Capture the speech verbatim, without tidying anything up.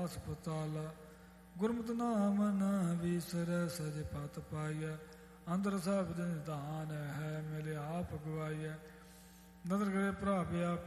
ਹਸਪਤਾਲ। ਗੁਰਮਤਿ ਨਾਮ ਨ ਵਿਸਰੈ ਸਜ ਪਤ ਪਾਈਐ। ਅੰਦਰ ਸਭ ਨਿਧਾਨ ਹੈ ਮਿਲੇ ਆਪ ਗਵਾਈਐ। ਨਦਰ ਕਰੇ ਭਰਾ ਪਿਆ